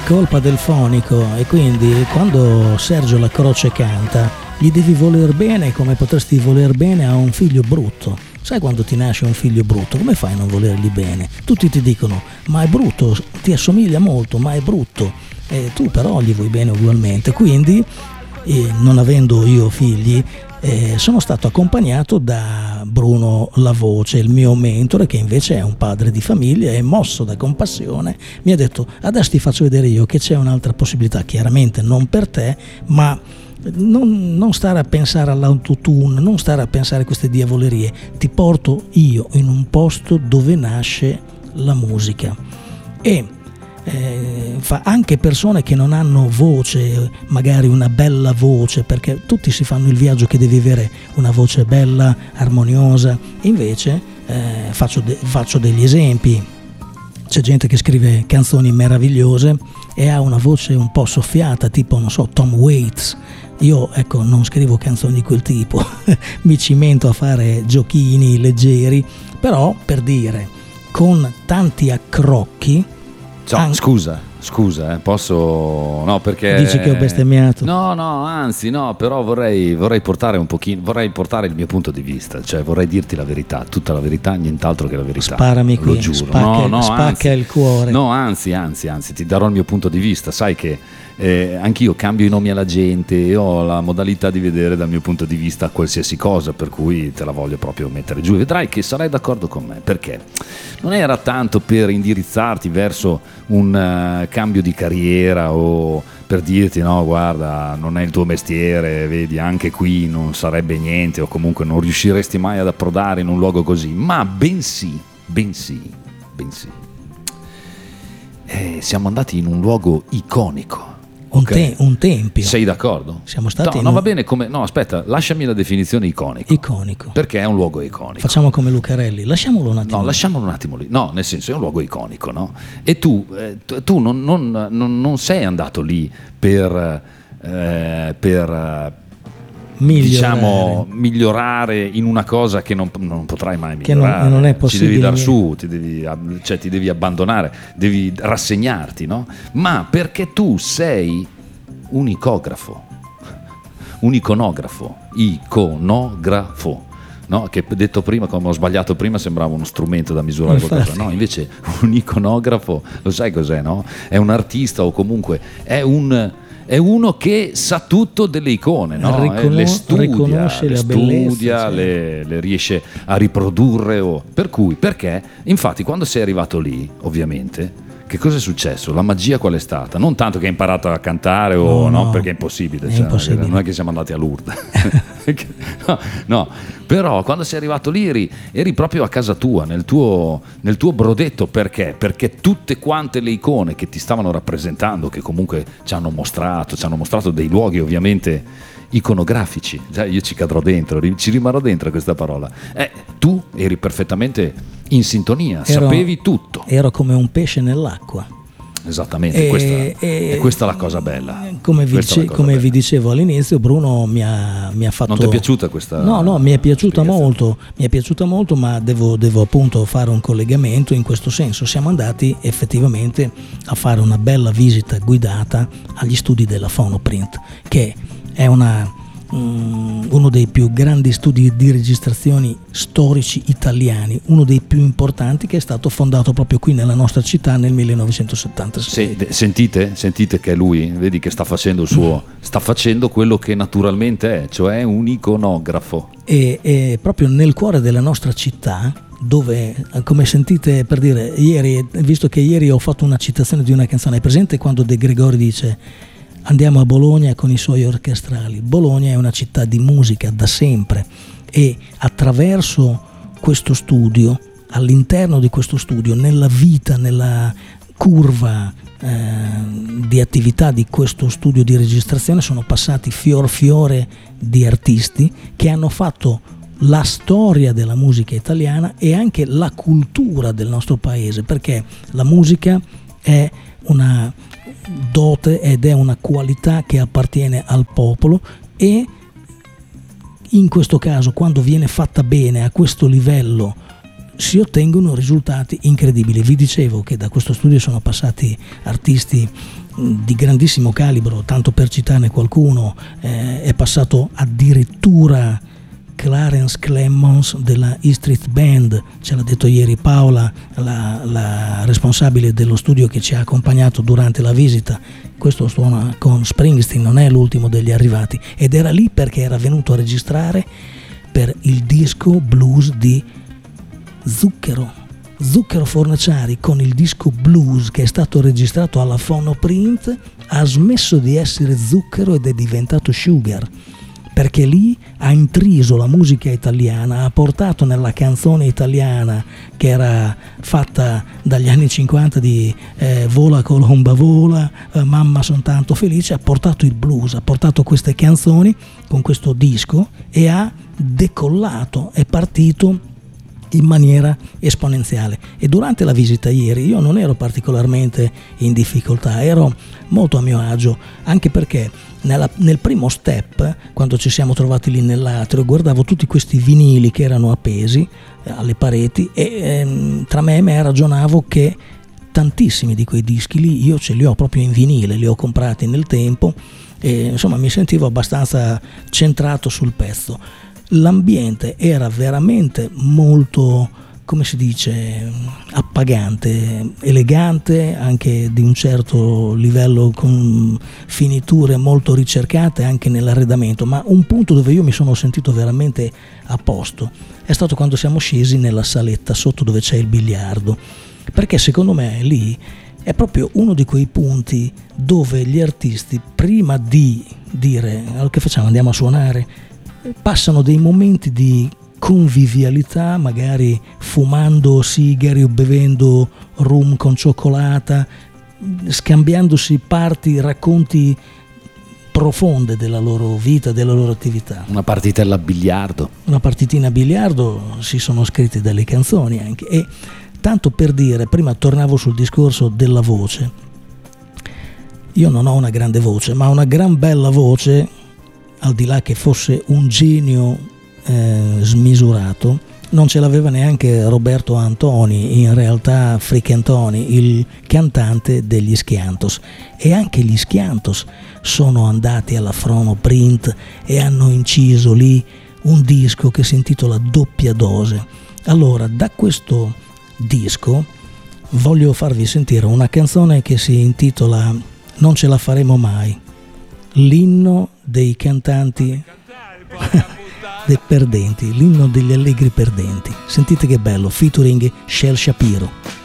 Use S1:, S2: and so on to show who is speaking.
S1: colpa del fonico, e quindi quando Sergio La Croce canta gli devi voler bene come potresti voler bene a un figlio brutto. Sai quando ti nasce un figlio brutto, come fai a non volergli bene? Tutti ti dicono ma è brutto, ti assomiglia molto, ma è brutto, e tu però gli vuoi bene ugualmente. Quindi non avendo io figli, sono stato accompagnato da Bruno La Voce, il mio mentore, che invece è un padre di famiglia e mosso da compassione mi ha detto: adesso ti faccio vedere io che c'è un'altra possibilità, chiaramente non per te, ma non stare a pensare all'autotune, non stare a pensare a queste diavolerie, ti porto io in un posto dove nasce la musica. E fa anche persone che non hanno voce, magari una bella voce, perché tutti si fanno il viaggio che devi avere una voce bella, armoniosa, e invece faccio degli esempi. C'è gente che scrive canzoni meravigliose e ha una voce un po' soffiata, tipo, non so, Tom Waits. Io, ecco, non scrivo canzoni di quel tipo, mi cimento a fare giochini leggeri, però, per dire, con tanti accrocchi.
S2: Scusa, posso... No, perché...
S1: Dici che ho bestemmiato?
S2: No, anzi, no, però vorrei portare un pochino, vorrei portare il mio punto di vista, cioè vorrei dirti la verità, tutta la verità, nient'altro che la verità.
S1: Sparami qui,
S2: lo giuro.
S1: Spacca
S2: Anzi,
S1: il cuore.
S2: No, anzi, ti darò il mio punto di vista, sai che anch'io cambio i nomi alla gente e ho la modalità di vedere dal mio punto di vista qualsiasi cosa, per cui te la voglio proprio mettere giù e vedrai che sarai d'accordo con me, perché non era tanto per indirizzarti verso un cambio di carriera o per dirti no, guarda, non è il tuo mestiere, vedi, anche qui non sarebbe niente, o comunque non riusciresti mai ad approdare in un luogo così, ma bensì siamo andati in un luogo iconico.
S1: Un tempio.
S2: Sei d'accordo?
S1: Siamo stati
S2: va bene come... No, aspetta, lasciami la definizione iconico. Perché è un luogo iconico.
S1: Facciamo come Lucarelli, lasciamolo un attimo.
S2: No, lasciamolo un attimo lì. No, nel senso è un luogo iconico, no? E tu non sei andato lì per migliorare in una cosa che non potrai mai migliorare,
S1: che non è possibile.
S2: Ci devi dar su, ti devi abbandonare, devi rassegnarti, no? Ma perché tu sei un iconografo, no? Che detto prima, come ho sbagliato prima, sembrava uno strumento da misurare qualcosa, no? Invece un iconografo, lo sai cos'è, no? È un artista, o comunque è uno che sa tutto delle icone, no? Le studia, le riesce a riprodurre. Perché? Infatti, quando sei arrivato lì, ovviamente, che cosa è successo? La magia qual è stata? Non tanto che hai imparato a cantare no, perché è impossibile, non è che siamo andati a Lourdes. no, però quando sei arrivato lì eri proprio a casa tua, nel tuo brodetto. Perché? Perché tutte quante le icone che ti stavano rappresentando, che comunque ci hanno mostrato dei luoghi ovviamente iconografici, io ci cadrò dentro, ci rimarrò dentro a questa parola, tu eri perfettamente in sintonia, sapevi tutto.
S1: Ero come un pesce nell'acqua.
S2: Esattamente, questa è la cosa bella.
S1: Come vi dicevo all'inizio, Bruno mi ha fatto...
S2: Non ti è piaciuta questa?
S1: No, mi è piaciuta molto, ma devo appunto fare un collegamento in questo senso. Siamo andati effettivamente a fare una bella visita guidata agli studi della Phonoprint, che è uno dei più grandi studi di registrazioni storici italiani, uno dei più importanti, che è stato fondato proprio qui nella nostra città nel 1976.
S2: Sentite che è lui, vedi che sta facendo quello che naturalmente è, cioè un iconografo.
S1: E proprio nel cuore della nostra città, dove, come sentite, per dire, ieri, visto che ieri ho fatto una citazione di una canzone, è presente quando De Gregori dice: andiamo a Bologna con i suoi orchestrali. Bologna è una città di musica da sempre, e attraverso questo studio, all'interno di questo studio, nella vita, nella curva di attività di questo studio di registrazione, sono passati fiore di artisti che hanno fatto la storia della musica italiana e anche la cultura del nostro paese, perché la musica è una dote ed è una qualità che appartiene al popolo, e in questo caso, quando viene fatta bene a questo livello si ottengono risultati incredibili. Vi dicevo che da questo studio sono passati artisti di grandissimo calibro, tanto per citarne qualcuno, è passato addirittura Clarence Clemons della E Street Band, ce l'ha detto ieri Paola, la responsabile dello studio che ci ha accompagnato durante la visita. Questo suona con Springsteen, non è l'ultimo degli arrivati, ed era lì perché era venuto a registrare per il disco blues di Zucchero Fornaciari. Con il disco blues che è stato registrato alla Phonoprint ha smesso di essere Zucchero ed è diventato Sugar, perché lì ha intriso la musica italiana, ha portato nella canzone italiana che era fatta dagli anni 50 di Vola Colomba Vola, Mamma son tanto felice, ha portato il blues, ha portato queste canzoni con questo disco e ha decollato, è partito in maniera esponenziale. E durante la visita ieri io non ero particolarmente in difficoltà, ero molto a mio agio, anche perché nel primo step, quando ci siamo trovati lì nell'atrio, guardavo tutti questi vinili che erano appesi alle pareti e tra me e me ragionavo che tantissimi di quei dischi lì io ce li ho proprio in vinile, li ho comprati nel tempo e insomma mi sentivo abbastanza centrato sul pezzo. L'ambiente era veramente molto, come si dice, appagante, elegante, anche di un certo livello, con finiture molto ricercate anche nell'arredamento, ma un punto dove io mi sono sentito veramente a posto è stato quando siamo scesi nella saletta sotto dove c'è il biliardo, perché secondo me lì è proprio uno di quei punti dove gli artisti, prima di dire allora, che facciamo, andiamo a suonare, passano dei momenti di convivialità, magari fumando sigari o bevendo rum con cioccolata, scambiandosi parti, racconti profonde della loro vita, della loro attività.
S2: Una partitella a biliardo.
S1: Una partitina a biliardo, si sono scritte delle canzoni anche. E tanto per dire, prima tornavo sul discorso della voce. Io non ho una grande voce, ma una gran bella voce, al di là che fosse un genio smisurato, non ce l'aveva neanche Roberto Antoni, in realtà Fricantoni, il cantante degli Schiantos. E anche gli Schiantos sono andati alla Phonoprint e hanno inciso lì un disco che si intitola Doppia Dose. Allora, da questo disco voglio farvi sentire una canzone che si intitola Non ce la faremo mai, l'inno dei cantanti dei perdenti, l'inno degli allegri perdenti. Sentite che bello, featuring Shel Shapiro.